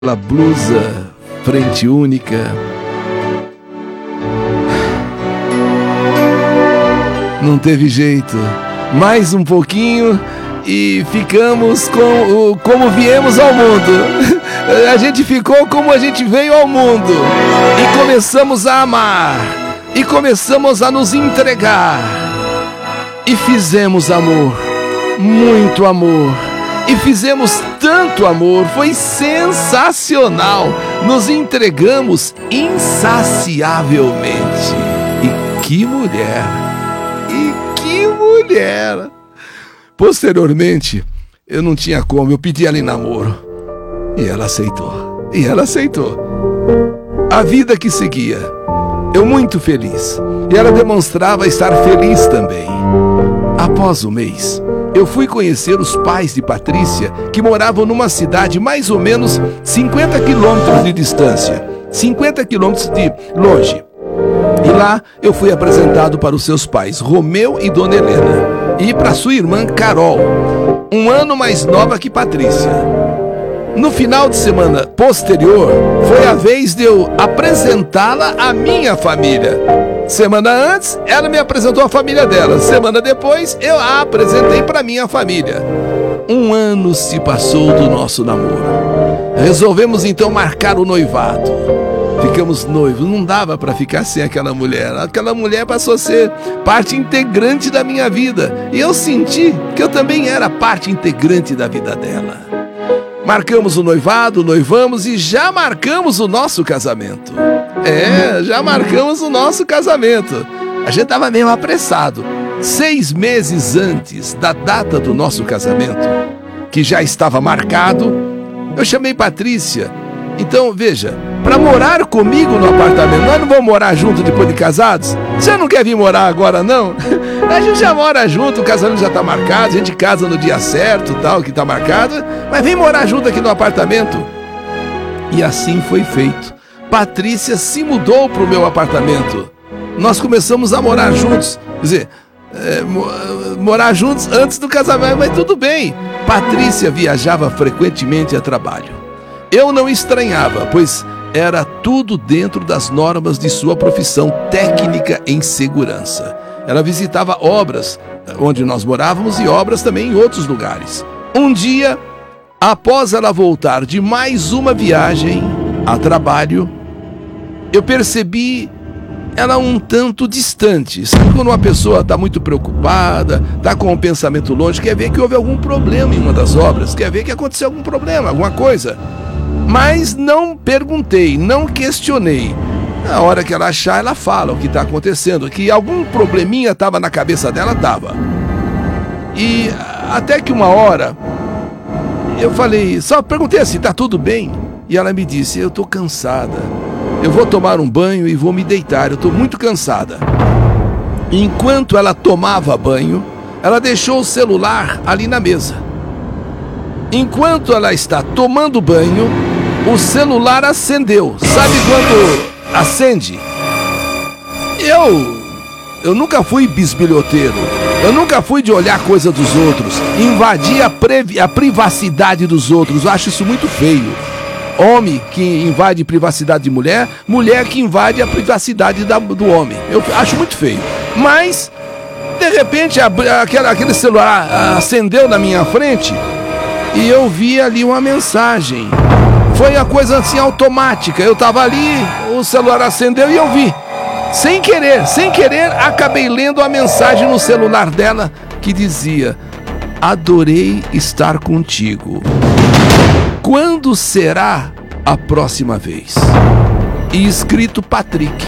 aquela blusa frente única. Não teve jeito. Mais um pouquinho e ficamos como viemos ao mundo. A gente ficou como a gente veio ao mundo. E começamos a amar. E começamos a nos entregar. E fizemos amor. Muito amor. E fizemos tanto amor, foi sensacional. Nos entregamos insaciavelmente. E que mulher! E que mulher! Posteriormente, eu não tinha como, eu pedi ela em namoro. E ela aceitou. E ela aceitou. A vida que seguia, eu muito feliz. E ela demonstrava estar feliz também. Após um mês, eu fui conhecer os pais de Patrícia, que moravam numa cidade mais ou menos 50 quilômetros de distância, 50 quilômetros de longe. E lá eu fui apresentado para os seus pais, Romeu e Dona Helena, e para sua irmã Carol, um ano mais nova que Patrícia. No final de semana posterior, foi a vez de eu apresentá-la à minha família. Semana antes, ela me apresentou a família dela. Semana depois, eu a apresentei para minha família. Um ano se passou do nosso namoro. Resolvemos então marcar o noivado. Ficamos noivos. Não dava para ficar sem aquela mulher. Aquela mulher passou a ser parte integrante da minha vida. E eu senti que eu também era parte integrante da vida dela. Marcamos o noivado, noivamos e já marcamos o nosso casamento. Já marcamos o nosso casamento. A gente estava meio apressado. 6 meses antes da data do nosso casamento, que já estava marcado, eu chamei Patrícia. Então, veja, para morar comigo no apartamento, nós não vamos morar junto depois de casados? Você não quer vir morar agora, não? A gente já mora junto, o casamento já está marcado, a gente casa no dia certo, tal, que está marcado, mas vem morar junto aqui no apartamento. E assim foi feito. Patrícia se mudou para o meu apartamento. Nós começamos a morar juntos, quer dizer, morar juntos antes do casamento, mas tudo bem. Patrícia viajava frequentemente a trabalho. Eu não estranhava, pois era tudo dentro das normas de sua profissão técnica em segurança. Ela visitava obras onde nós morávamos e obras também em outros lugares. Um dia, após ela voltar de mais uma viagem a trabalho, eu percebi ela um tanto distante. Sabe quando uma pessoa está muito preocupada, está com um pensamento longe, quer ver que houve algum problema em uma das obras, quer ver que aconteceu algum problema, alguma coisa. Mas não perguntei, não questionei. Na hora que ela achar, ela fala o que está acontecendo. Que algum probleminha estava na cabeça dela, estava. E até que uma hora, eu falei, só perguntei assim, está tudo bem? E ela me disse, eu estou cansada. Eu vou tomar um banho e vou me deitar, eu estou muito cansada. Enquanto ela tomava banho, ela deixou o celular ali na mesa. Enquanto ela está tomando banho, o celular acendeu. Sabe quando acende? Eu nunca fui bisbilhoteiro. Eu nunca fui de olhar coisa dos outros, invadir a privacidade dos outros. Eu acho isso muito feio. Homem que invade privacidade de mulher, mulher que invade a privacidade do homem. Eu acho muito feio. Mas, de repente, aquele celular acendeu na minha frente e eu vi ali uma mensagem. Foi uma coisa assim automática. Eu estava ali, o celular acendeu e eu vi. Sem querer, acabei lendo a mensagem no celular dela que dizia: adorei estar contigo. Quando será a próxima vez? E escrito Patrick.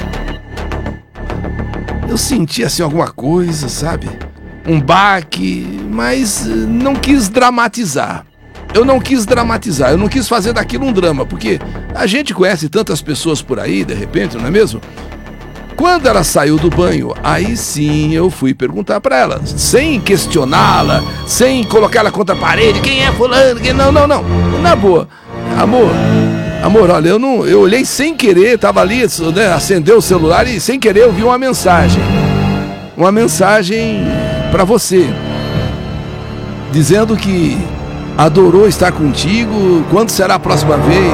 Eu senti assim alguma coisa, sabe? Um baque, mas não quis dramatizar. Eu não quis fazer daquilo um drama, porque a gente conhece tantas pessoas por aí, de repente, não é mesmo? Quando ela saiu do banho, aí sim eu fui perguntar para ela, sem questioná-la, sem colocar ela contra a parede, quem é fulano, quem não. Na boa, amor, olha, eu olhei sem querer, tava ali, né, acendeu o celular e sem querer eu vi uma mensagem para você, dizendo que Adorou estar contigo? Quando será a próxima vez?